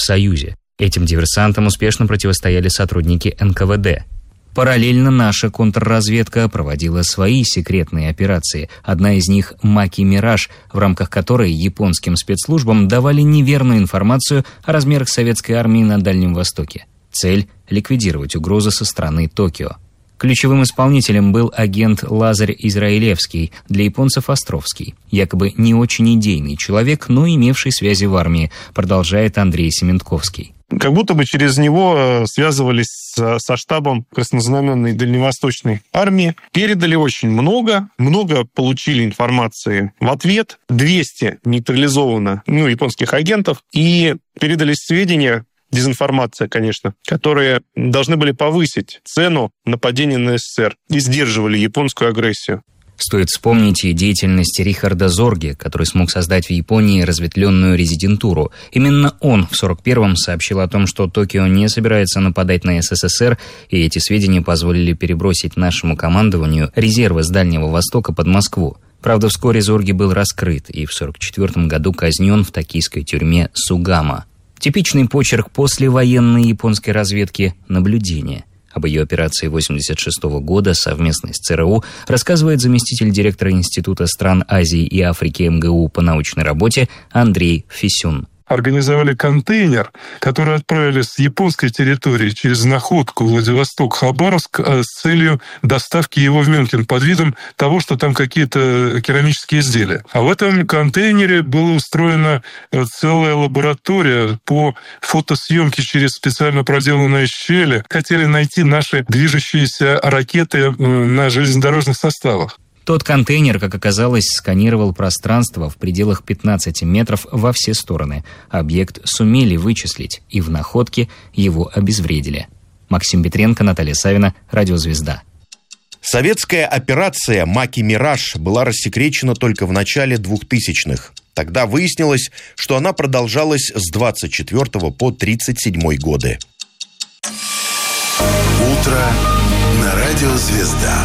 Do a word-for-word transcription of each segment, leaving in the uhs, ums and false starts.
Союзе. Этим диверсантам успешно противостояли сотрудники эн ка вэ дэ. Параллельно наша контрразведка проводила свои секретные операции. Одна из них – «Маки Мираж», в рамках которой японским спецслужбам давали неверную информацию о размерах советской армии на Дальнем Востоке. Цель – ликвидировать угрозы со стороны Токио. Ключевым исполнителем был агент Лазарь Израилевский, для японцев Островский. Якобы не очень идейный человек, но имевший связи в армии, продолжает Андрей Сементковский. Как будто бы через него связывались со штабом краснознаменной Дальневосточной армии. Передали очень много, много получили информации в ответ. двести нейтрализовано, ну, японских агентов, и передались сведения, дезинформация, конечно, которые должны были повысить цену нападения на эс эс эс эр и сдерживали японскую агрессию. Стоит вспомнить и деятельность Рихарда Зорге, который смог создать в Японии разветвленную резидентуру. Именно он в сорок первом сообщил о том, что Токио не собирается нападать на эс эс эс эр, и эти сведения позволили перебросить нашему командованию резервы с Дальнего Востока под Москву. Правда, вскоре Зорге был раскрыт и в сорок четвертом году казнен в токийской тюрьме Сугама. Типичный почерк послевоенной японской разведки – наблюдение. Об ее операции восемьдесят шестого года совместной с цэ эр у рассказывает заместитель директора Института стран Азии и Африки эм гэ у по научной работе Андрей Фисюн. Организовали контейнер, который отправили с японской территории через находку Владивосток-Хабаровск с целью доставки его в Мюнхен под видом того, что там какие-то керамические изделия. А в этом контейнере была устроена целая лаборатория по фотосъемке через специально проделанные щели. Хотели найти наши движущиеся ракеты на железнодорожных составах. Тот контейнер, как оказалось, сканировал пространство в пределах пятнадцати метров во все стороны. Объект сумели вычислить, и в находке его обезвредили. Максим Петренко, Наталья Савина, Радиозвезда. Советская операция «Маки Мираж» была рассекречена только в начале двухтысячных. Тогда выяснилось, что она продолжалась с двадцать четвёртого по тридцать седьмой годы. Утро на Радиозвезда.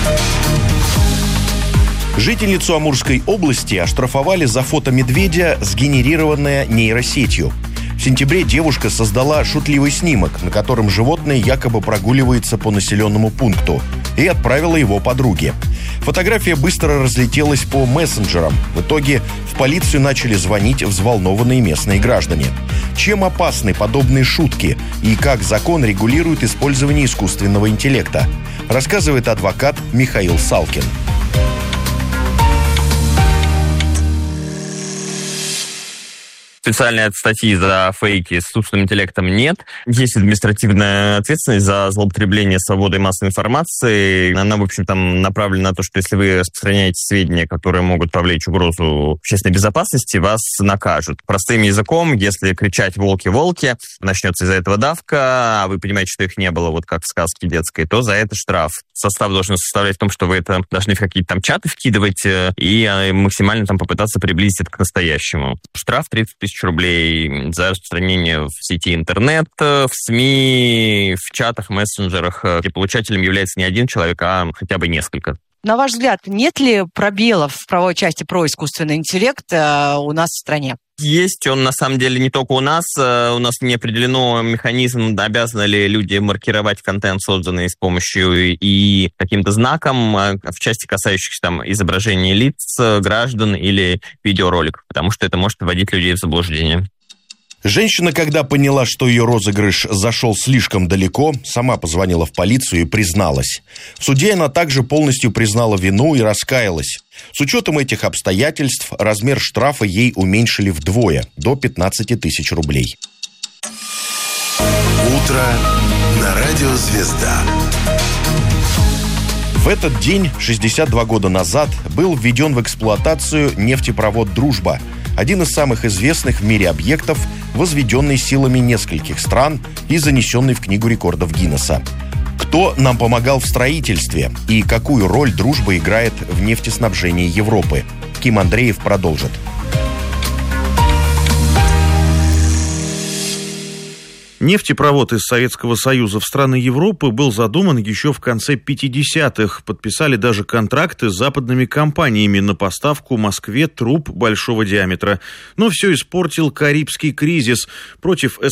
Жительницу Амурской области оштрафовали за фото медведя, сгенерированное нейросетью. В сентябре девушка создала шутливый снимок, на котором животное якобы прогуливается по населенному пункту, и отправила его подруге. Фотография быстро разлетелась по мессенджерам. В итоге в полицию начали звонить взволнованные местные граждане. Чем опасны подобные шутки и как закон регулирует использование искусственного интеллекта, рассказывает адвокат Михаил Салкин. Специальной статьи за фейки с искусственным интеллектом нет. Есть административная ответственность за злоупотребление свободой массовой информации. Она, в общем, там направлена на то, что если вы распространяете сведения, которые могут повлечь угрозу общественной безопасности, вас накажут. Простым языком, если кричать «волки, волки», начнется из-за этого давка, а вы понимаете, что их не было, вот как в сказке детской, то за это штраф. Состав должен составлять в том, что вы это должны в какие-то там чаты вкидывать и максимально там попытаться приблизить это к настоящему. Штраф тридцать тысяч рублей за распространение в сети интернет, в СМИ, в чатах, мессенджерах, где получателем является не один человек, а хотя бы несколько. На ваш взгляд, нет ли пробелов в правовой части про искусственный интеллект у нас в стране? Есть, он на самом деле не только у нас. У нас не определено механизм, обязаны ли люди маркировать контент, созданный с помощью и каким-то знаком в части, касающихся там изображения лиц, граждан или видеороликов, потому что это может вводить людей в заблуждение. Женщина, когда поняла, что ее розыгрыш зашел слишком далеко, сама позвонила в полицию и призналась. В суде она также полностью признала вину и раскаялась. С учетом этих обстоятельств размер штрафа ей уменьшили вдвое, до пятнадцати тысяч рублей. Утро на Радиозвезда. В этот день, шестьдесят два года назад, был введен в эксплуатацию нефтепровод «Дружба», один из самых известных в мире объектов, возведенный силами нескольких стран и занесенный в Книгу рекордов Гиннесса. Кто нам помогал в строительстве и какую роль дружба играет в нефтеснабжении Европы? Ким Андреев продолжит. Нефтепровод из Советского Союза в страны Европы был задуман еще в конце пятидесятых. Подписали даже контракты с западными компаниями на поставку Москве труб большого диаметра. Но все испортил Карибский кризис. Против